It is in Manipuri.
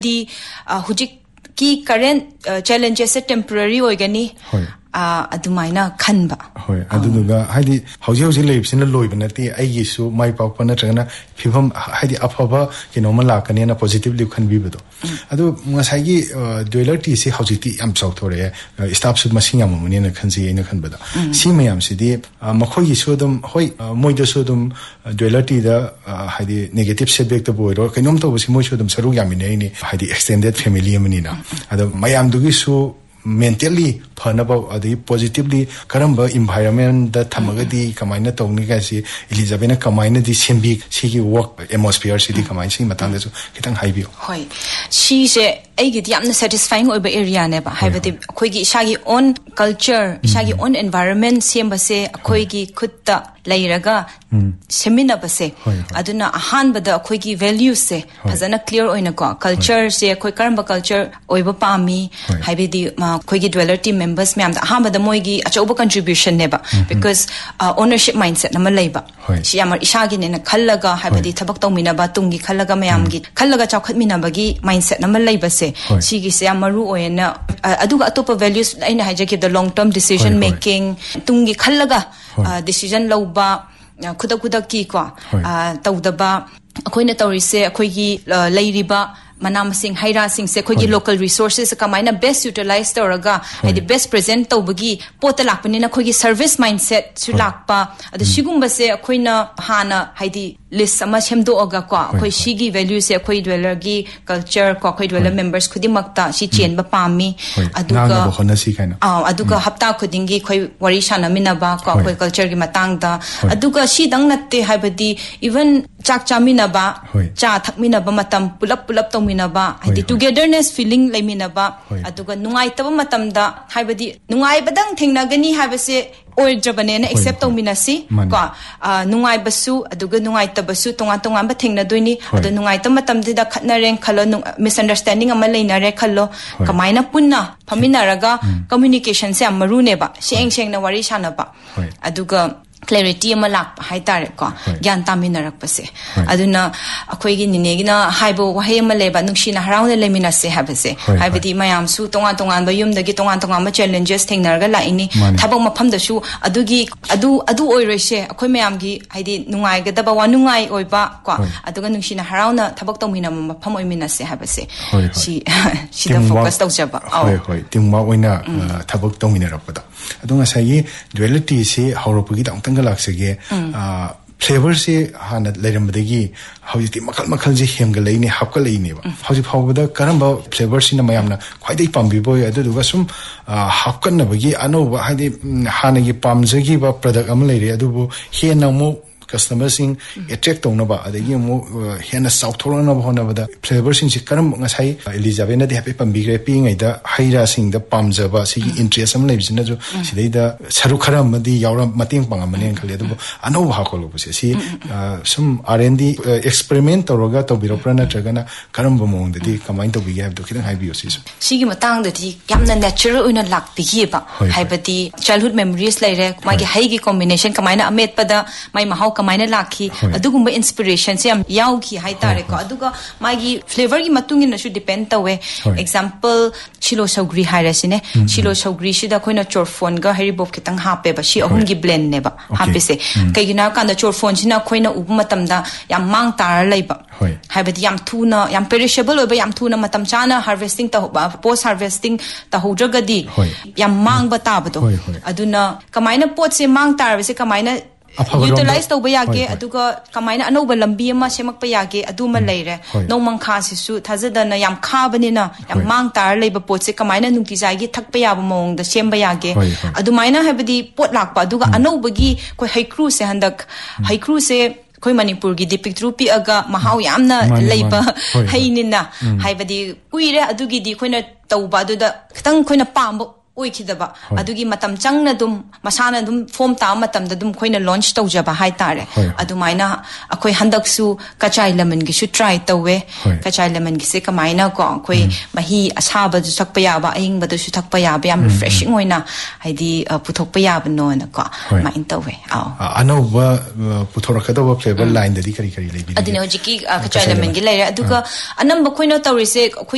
ꯍꯥꯏꯕꯗꯤ ꯍꯧꯖꯤꯛ की current challenges से temporary होएगनी अदुमाइना खनबा होय अदुगा हाइदि हौजि हौजि लेबिसिना लोइबनति आइगिसु माइ पाउपा नत्रगना फिभम हाइदि अफबा किनोमा लाकनेना पॉजिटिवली खनबिबदो अदु मसाइगी ड्वेलर टी से हौजिति याम चौथोरे स्टाफ सु मसिंग याममुनेना खनसि एना खनबदा सि मयाम सिदि मखोगी सुदम होय मोइदो सुदम ड्वेलर टी दा हाइदि नेगेटिव सेटबैक तो बोइरो किनोम तोबसि मोइ सुदम सरु यामिनेनि हाइदि एक्सटेंडेड फैमिली अमनिना अदु मयाम दुगी सु mentally fanaba adi positively karamba environment da thamagadi kamaina tawni ga si Elizabeth na kamaina di sembi sigi work atmosphere sidi kamaina si matang da su kitang haibio hoi si se aigi di amna satisfying oiba area ne ba haibati khoi gi shagi own culture shagi own environment semba se khoi gi khutta lairaga semina base aduna ahan bada khoi gi values se phajana clear oina ko culture se khoi karamba culture oiba pami haibidi khoi gi dweller team members me am da ahan bada moi gi achoba contribution ne ba because ownership mindset na laiba si amar ishagi ne na khallaga haibidi thabak tawmina ba tungi khallaga mayam gi khallaga chawkhatmina bagi mindset na laiba se sigi se amaru oina aduga atopa values aina hajaki the long term decision making tungi khallaga decision lauba khudak khudak ki kwa tawdaba akoina tawrise akoigi leiriba manam sing haira sing se khogi local resources kamaina best utilize toraga haidi best present tawbagi pota lakpani na khogi service mindset su lakpa adu sigumba se akoina hana haidi list sama chemdo oga kwa khoi sigi value se khoi dweller gi culture ko khoi dweller members khudi makta si chen ba pami aduga aduga hapta khudingi khoi wari shana minaba ko khoi culture gi matang da aduga si dang natte haibadi even chak chamina ba cha thakmina ba matam pulap pulap tawmina ba haidi togetherness feeling laimina ba aduga nungai taba matam da haibadi nungai badang thengna gani haibase or jabane na accept tawmina si ko nungai basu aduga nungai tabasu tonga tonga ba thengna doini adu nungai ta matam da khatna reng khalo misunderstanding ama leina re khalo kamaina punna phamina raga communication se amaru ne ba seng seng na wari shana ba aduga clarity ama lak hai tare ko gyan tamina rak pase aduna akhoi gi ninegina haibo wahai ama leba nuksina harauna lemina se habase haibati mayam su tonga tonga ba yum da gi tonga tonga ma challenges thengnar la ini thabak mafam da su adugi adu oirese akhoi mayam gi haidi nungai ga daba wanungai oiba ko aduga nuksina harauna thabak tawmina mafam oimina se habase si da focus tawjaba hoi timwa oina thabak tawmina rakpada adunga sai duality se hauropugi da laksege flavor se hana leirambadagi hauji makal makal je hemga leini hapka leini ba hauji phawbada karamba flavor sina mayamna khwaidai pambi boy aduga sum hapkan nabagi anoba haidi hana gi pamjagi ba product am leire adubu hena mo customers sing attract tong na ba adagi mo hena south thorong na ba na ba da flavor sing si karam ngasai Elizabeth na de happy pambigre pingai da haira sing da pamjaba si interest am leibsina jo sidai da saru kharam madi yaura mating pangamane khale adu ano ha ko lo se si some R&D experiment toroga to biropra na tragana karam ba mong da di kamain to bigi have do kidan hai bio si sigi matang da di yamna natural una lak bigi ba haibati childhood memories laire magi hai gi combination kamaina amet pada mai mahau kamaina lakhi adugumba inspiration se am yaw ki hai tare ko aduga magi flavor gi matungin na shu depend tawe example chilo saugri haira sine chilo saugri sida khoina chorfon ga heribob kitang hape ba shi ahum gi blend ne ba hape se kaigina kan da chorfon sina khoina ubu matam da yam mang tar leiba haibati yam thuna yam perishable oba yam thuna matam chana harvesting ta post harvesting ta hojagadi yam mang ba ta ba do aduna kamaina pot se mang tar se kamaina utilize to bayage aduga kamaina anoba lambi ama semak payage aduma leire no mangkha sisu thazadana yam khabani na yam mang tar leiba potse kamaina nungti jagi thakpa yaba mong da semba yage adumaina habadi pot lakpa aduga anobagi koi haikru se handak haikru se koi manipur gi dipik trupi aga mahau yamna leiba hainina haibadi kuire adugi di koina tauba aduda khitang koina pambo oikidaba adugi matam changna dum masana dum form ta matam da dum khoina launch tawjaba hai tare adumaina akoi handak su kachai lemon gi su try tawe kachai lemon gi se kamaina ko akoi mahi asaba ju sakpa ya ba aing ba su thakpa ya ba yam refreshing oina haidi puthokpa ya ba no na ko main tawe anoba puthorakada ba flavor line da di kari kari lebi adine hojiki kachai lemon gi leire aduga anamba khoina tawrise